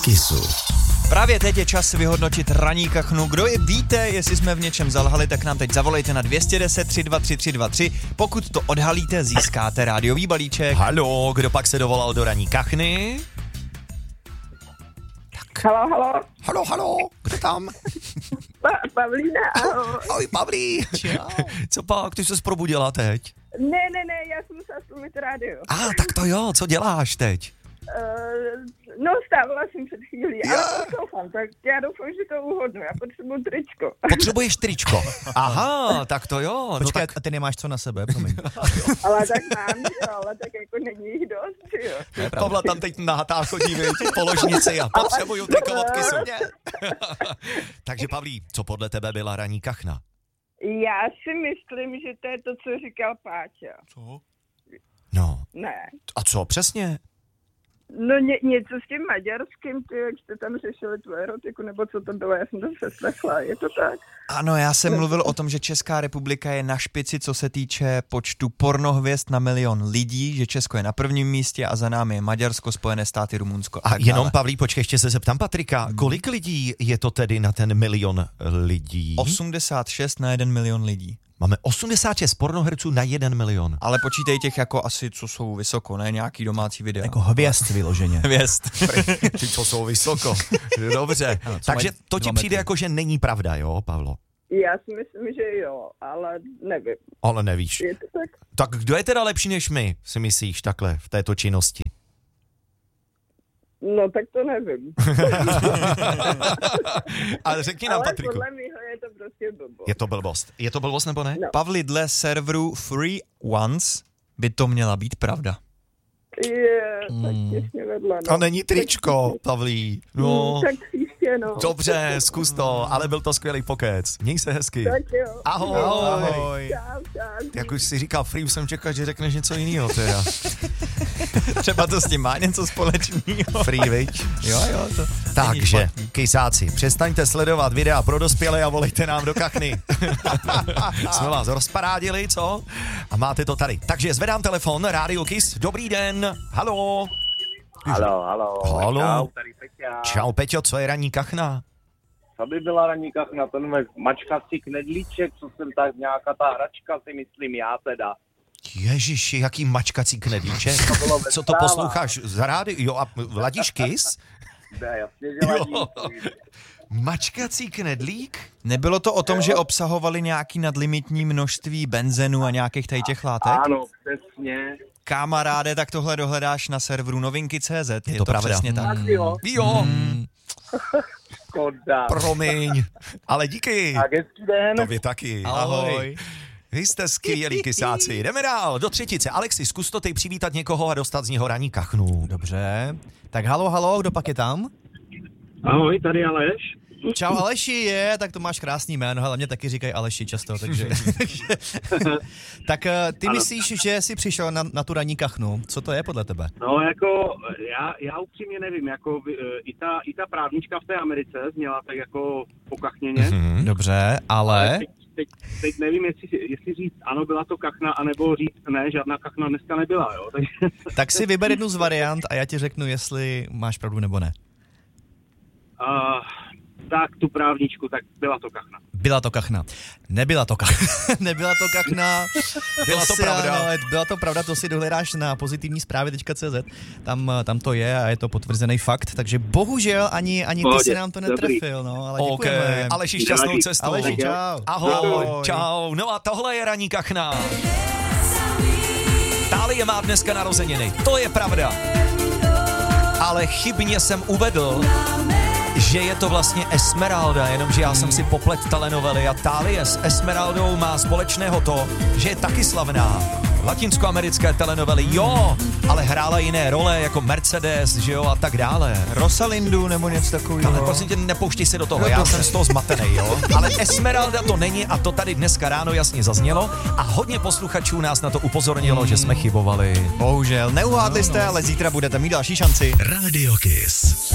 Kissu. Právě teď je čas vyhodnotit ranní kachnu. Kdo je víte, jestli jsme v něčem zalhali, tak nám teď zavolejte na 210 323 323. Pokud to odhalíte, získáte rádiový balíček. Haló, kdo pak se dovolal do ranní kachny? Halo. Halo, kdo tam? Pavlína, ahoj. Ahoj, Pavlí. Co pak, ty jsi probudila teď? Ne, já jsem musela slumit rádio. Tak to jo, co děláš teď? Stávala jsem před chvílí, ale poslouchám, tak já doufám, že to uhodnu, já potřebuji tričko. Potřebuješ tričko. Aha, tak to jo. Počkej, no tak... a ty nemáš co na sebe, promiň. Ale tak mám, jo, ale tak jako není jich dost, jo. Pavla tam teď nahatá chodí, v položnici a potřebuju triko od Kissu. Takže Pavlí, co podle tebe byla ranní kachna? Já si myslím, že to je to, co říkal Páťa. Co? No. Ne. A co přesně? No něco s tím maďarským, ty, jak jste tam řešili tu erotiku, nebo co to bylo, já jsem to přeslechla, je to tak? Ano, já jsem mluvil o tom, že Česká republika je na špici, co se týče počtu pornohvězd na milion lidí, že Česko je na prvním místě a za námi je Maďarsko, Spojené státy, Rumunsko. A jenom, Pavlí, počkej, ještě se zeptám Patrika, kolik lidí je to tedy na ten milion lidí? 86 na 1 milion lidí. Máme 86 pornoherců na 1 milion. Ale počítej těch jako asi, co jsou vysoko, ne nějaký domácí videa. Jako hvězd vyloženě. Hvězd. Ty, co jsou vysoko. Dobře. Ano, takže to ti přijde jako, že není pravda, jo, Pavlo? Já si myslím, že jo, ale nevím. Ale nevíš. Je to tak? Tak kdo je teda lepší než my, si myslíš takhle v této činnosti? No, tak to nevím. Ale řekni nám, ale Patriku. podle mýho je to prostě blbost. Je to blbost. Je to blbost nebo ne? No. Pavli, dle serveru Free Ones by to měla být pravda. Tak těsně vedle, no. A není tričko, Pavlí. No. Tak příště, no. Dobře, zkus to, ale byl to skvělý pokec. Měj se hezky. Tak jo. Ahoj. Ahoj. Čau. Jak už si říkal Free, jsem čekal, že řekneš něco jiného teda. Třeba to s tím má něco společného. Free, viď? Jo, to Takže, kysáci, přestaňte sledovat videa pro dospělé a volejte nám do kachny. Jsme vás rozparádili, co? A máte to tady. Takže zvedám telefon, Rádio Kiss, dobrý den, haló. Halo. Čau, tady Peťa. Čau, Peťo, co je ranní kachna? Co by byla ranní kachna? Ten mačkací knedlíček, co jsem tak nějaká ta hračka, si myslím já teda. Ježiši, jaký mačkací knedlíček. Co to posloucháš z rády? Jo, a ladíš Kiss? Ne, jasně, že ladíš. Mačkací knedlík? Nebylo to o tom, že obsahovali nějaký nadlimitní množství benzenu a nějakých tady těch látek? Ano, přesně. Kamaráde, tak tohle dohledáš na serveru novinky.cz. Je to pravda. Přesně tak. Tak jo. Jo, Škoda. promiň. Ale díky. Tak hezký den. Tobě taky. Ahoj. Vy jste skvělí kysáci. Jdeme dál, do třetice. Alexi, zkus to teď přivítat někoho a dostat z něho ranní kachnu. Dobře. Tak halo, kdo pak je tam? Ahoj, tady Aleš. Čau Aleši, tak to máš krásný jméno, ale mě taky říkají Aleši často, takže... Tak ty myslíš, že jsi přišel na tu ranní kachnu, co to je podle tebe? No jako, já upřímně nevím, jako i ta právnička v té Americe zněla tak jako pokachněně. Dobře, ale... Teď nevím, jestli říct ano, byla to kachna, anebo říct ne, žádná kachna dneska nebyla, jo. Tak si vyber jednu z variant a já ti řeknu, jestli máš pravdu nebo ne. Tak tu právničku, tak byla to kachna. Byla to kachna. Nebyla to kachna. Nebyla to kachna. Byla to pravda. Byla to pravda, to si dohledáš na pozitivní zprávy.cz. Tam to je a je to potvrzený fakt, takže bohužel ani ty si nám to netrefil, no, ale děkujeme. Okay. Aleši, šťastnou cestu. Aleši, čau. Ahoj, čau. No a tohle je ranní kachna. Tálie má dneska narozeniny, to je pravda. Ale chybně jsem uvedl, že je to vlastně Esmeralda, jenomže já jsem si poplet telenovely a Tálie s Esmeraldou má společného to, že je taky slavná. Latinskoamerické telenovely, jo, ale hrála jiné role, jako Mercedes, že jo, a tak dále. Rosalindu nebo něco takového. Ale prosím tě, nepouštěj se do toho, No, já dobře. jsem z toho zmatený, jo. Ale Esmeralda to není a to tady dneska ráno jasně zaznělo a hodně posluchačů nás na to upozornilo, že jsme chybovali. Bohužel, neuhádli jste, ale zítra budete mít další šanci. Radio Kiss.